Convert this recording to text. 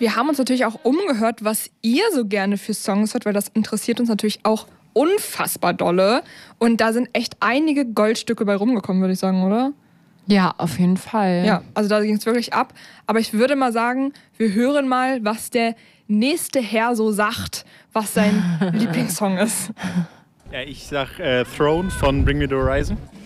Wir haben uns natürlich auch umgehört, was ihr so gerne für Songs hört, weil das interessiert uns natürlich auch unfassbar dolle. Und da sind echt einige Goldstücke bei rumgekommen, würde ich sagen, oder? Ja, auf jeden Fall. Ja, also da ging es wirklich ab. Aber ich würde mal sagen, wir hören mal, was der nächste Herr so sagt, was sein Lieblingssong ist. Ja, ich sag Throne von Bring Me the Horizon.